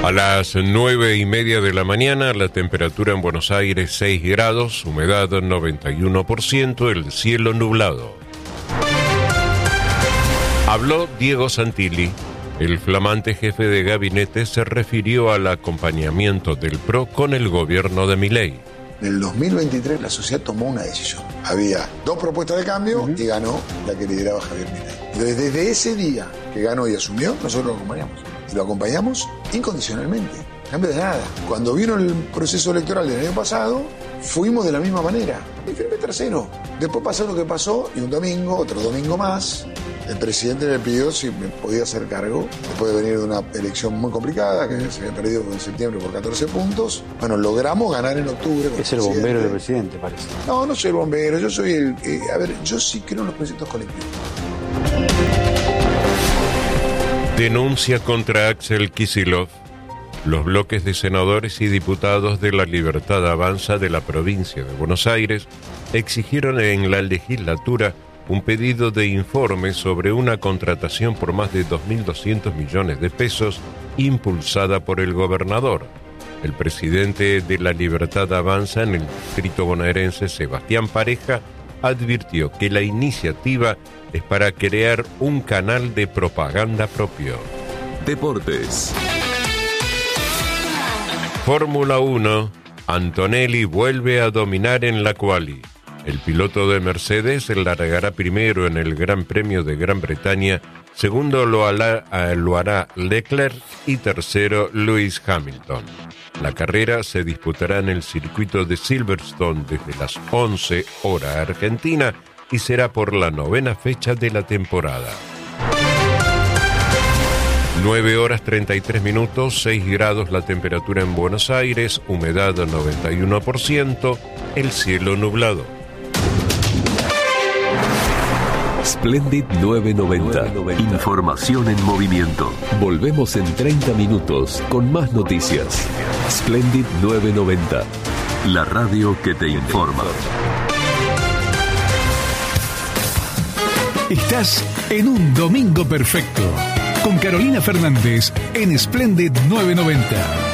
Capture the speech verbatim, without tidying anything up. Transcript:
A las nueve y media de la mañana, la temperatura en Buenos Aires seis grados, humedad noventa y uno por ciento, el cielo nublado. Habló Diego Santilli. El flamante jefe de gabinete se refirió al acompañamiento del P R O con el gobierno de Milei. En el dos mil veintitrés la sociedad tomó una decisión. Había dos propuestas de cambio uh-huh. y ganó la que lideraba Javier Milei. Entonces, desde ese día que ganó y asumió, nosotros lo acompañamos. Y lo acompañamos incondicionalmente, en cambio de nada. Cuando vino el proceso electoral del año pasado, fuimos de la misma manera. Y firmé tercero. Después pasó lo que pasó y un domingo, otro domingo más, el presidente me pidió si me podía hacer cargo, después de venir de una elección muy complicada, que se había perdido en septiembre por catorce puntos. Bueno, logramos ganar en octubre. Es el bombero del presidente, parece. No, no soy el bombero, yo soy el... Eh, a ver, yo sí creo en los proyectos colectivos. Denuncia contra Axel Kicillof. Los bloques de senadores y diputados de La Libertad Avanza de la provincia de Buenos Aires exigieron en la legislatura un pedido de informe sobre una contratación por más de dos mil doscientos millones de pesos impulsada por el gobernador. El presidente de La Libertad Avanza en el distrito bonaerense, Sebastián Pareja, advirtió que la iniciativa es para crear un canal de propaganda propio. Deportes. Fórmula uno. Antonelli vuelve a dominar en la quali. El piloto de Mercedes largará primero en el Gran Premio de Gran Bretaña, segundo lo hará, lo hará Leclerc y tercero Lewis Hamilton. La carrera se disputará en el circuito de Silverstone desde las once horas Argentina y será por la novena fecha de la temporada. nueve horas treinta y tres minutos, seis grados la temperatura en Buenos Aires, humedad noventa y uno por ciento, el cielo nublado. Splendid nueve noventa. Información en movimiento. Volvemos en treinta minutos con más noticias. Splendid nueve noventa. La radio que te informa. Estás en un domingo perfecto con Carolina Fernández en Splendid nueve noventa.